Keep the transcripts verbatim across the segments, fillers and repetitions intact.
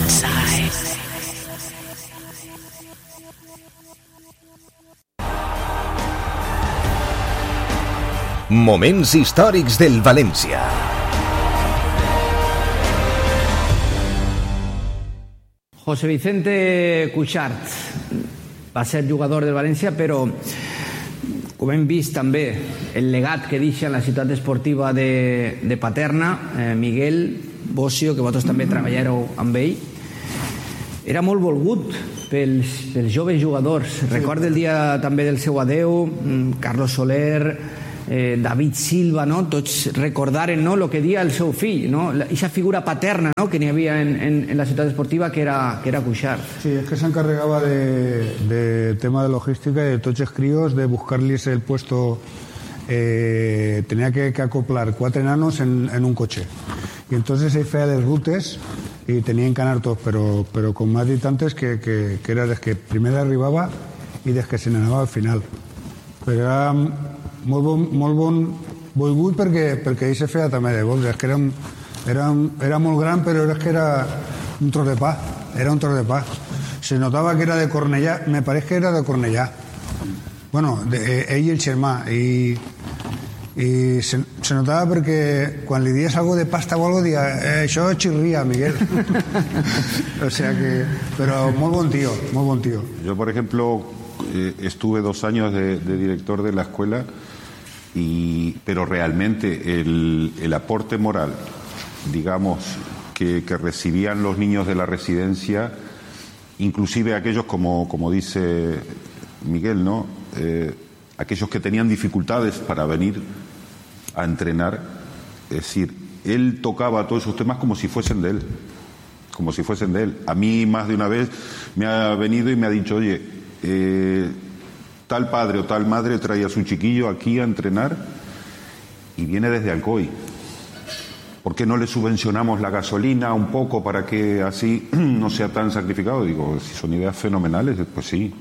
inside. Moments històrics del València. José Vicente Cuixart va ser jugador del València, però com hem vist també el legat que deixa en la ciutat esportiva de, de Paterna, eh, Miguel Bossio, que vosaltres també treballeu amb ell, era molt volgut pels, pels joves jugadors. Recorda el dia també del seu adeu, Carlos Soler, eh, David Silva, no? Tots recordaren, no, el que deia el seu fill, no? Aquesta figura paterna, no, que n'hi havia en, en, en la ciutat esportiva, que era, que era Cuixart. Sí, es que se encargaba de, de tema de logística y de tots els críos, de buscarles el puesto. Eh, tenía que, que acoplar cuatro enanos en, en un coche, y entonces se feia les rutes y tenían que anar tots, pero, pero con más distantes que, que, que era des que primero arribava y des que se n'anava al final. Però era molt bon, molt bon volgut perquè, perquè ell se feia també de gol. És que era, era, era molt gran, però és que era un tros de pa, era un tros de pa. Se notava que era de Cornellà, me pareix que era de Cornellà. Bueno, de, ell i el germà, i, i se, se notava perquè quan li dies algo de pasta o algo dia, eh, això xirria, Miguel. O sea que, pero muy buen tío, muy buen tío. Yo, por ejemplo, eh, estuve dos años de, de director de la escuela, y, pero realmente el, el aporte moral, digamos, que, que recibían los niños de la residencia, inclusive aquellos, como, como dice Miguel, ¿no? Eh, aquellos que tenían dificultades para venir a entrenar, es decir, él tocaba todos esos temas como si fuesen de él, como si fuesen de él. A mí más de una vez me ha venido y me ha dicho, oye, eh, tal padre o tal madre trae a su chiquillo aquí a entrenar y viene desde Alcoy. ¿Por qué no le subvencionamos la gasolina un poco para que así no sea tan sacrificado? Digo, si son ideas fenomenales, pues sí.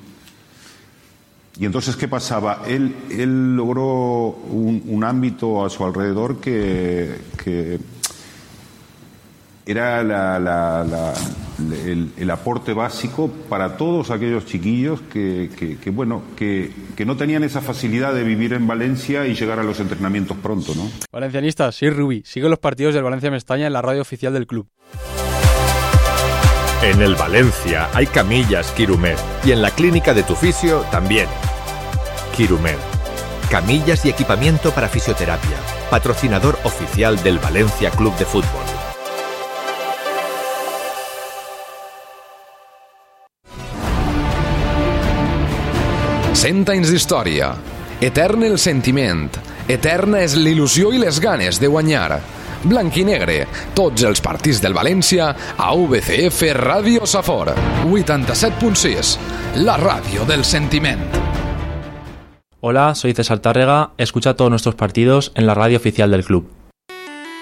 Y entonces, ¿qué pasaba? Él, él logró un, un ámbito a su alrededor que, que era la, la, la, el, el aporte básico para todos aquellos chiquillos que, que, que, bueno, que, que no tenían esa facilidad de vivir en Valencia y llegar a los entrenamientos pronto, ¿no? Valencianistas, soy Rubí. Sigue los partidos del Valencia Mestalla en la radio oficial del club. En el Valencia hay camillas Quirumed y en la clínica de tu fisio también. Quirumed, camillas y equipamiento para fisioterapia, patrocinador oficial del Valencia Club de Fútbol. Cent anys d'història. Etern el sentiment. Eterna és l'il·lusió i les ganes de guanyar. Blanc i negre, tots els partits del València a V C F Ràdio Safor, vuitanta-set punt sis, la radio del sentiment. Hola, soy César Tárrega, escucha todos nuestros partidos en la radio oficial del club.